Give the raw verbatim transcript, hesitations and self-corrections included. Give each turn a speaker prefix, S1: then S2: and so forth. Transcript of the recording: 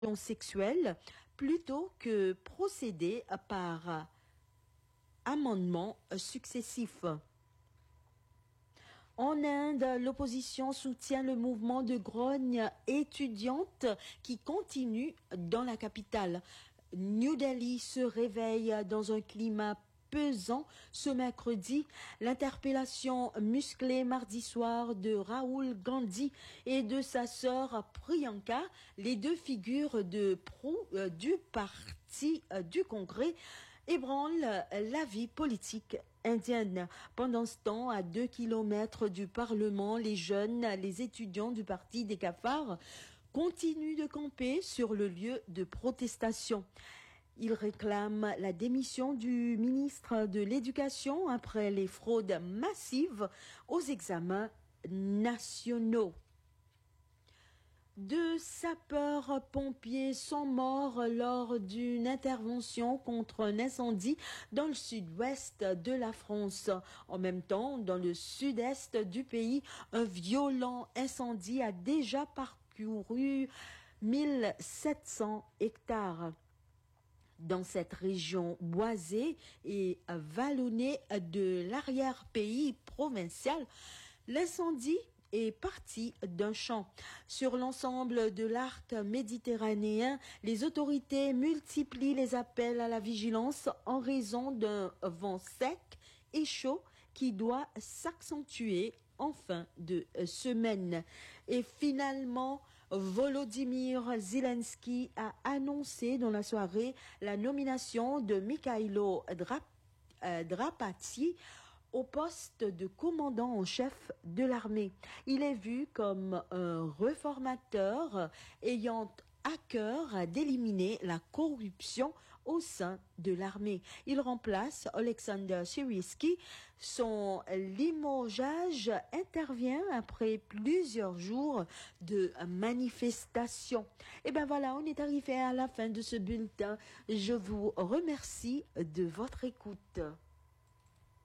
S1: sexuelle plutôt que procéder par amendements successifs. En Inde, l'opposition soutient le mouvement de grogne étudiante qui continue dans la capitale. New Delhi se réveille dans un climat pesant ce mercredi. L'interpellation musclée mardi soir de Rahul Gandhi et de sa sœur Priyanka, les deux figures de proue euh, du parti euh, du Congrès, ébranle la vie politique indienne. Pendant ce temps, à deux kilomètres du Parlement, les jeunes, les étudiants du parti des cafards continuent de camper sur le lieu de protestation. Ils réclament la démission du ministre de l'Éducation après les fraudes massives aux examens nationaux. Deux sapeurs-pompiers sont morts lors d'une intervention contre un incendie dans le sud-ouest de la France. En même temps, dans le sud-est du pays, un violent incendie a déjà parcouru mille sept cents hectares. Dans cette région boisée et vallonnée de l'arrière-pays provincial, l'incendie est parti d'un champ. Sur l'ensemble de l'arc méditerranéen, les autorités multiplient les appels à la vigilance en raison d'un vent sec et chaud qui doit s'accentuer en fin de semaine. Et finalement, Volodymyr Zelensky a annoncé dans la soirée la nomination de Mikhailo Drap- euh, Drapati au poste de commandant en chef de l'armée. Il est vu comme un réformateur ayant à cœur d'éliminer la corruption au sein de l'armée. Il remplace Alexander Syrsky. Son limogeage intervient après plusieurs jours de manifestations. Et ben voilà, on est arrivé à la fin de ce bulletin. Je vous remercie de votre écoute.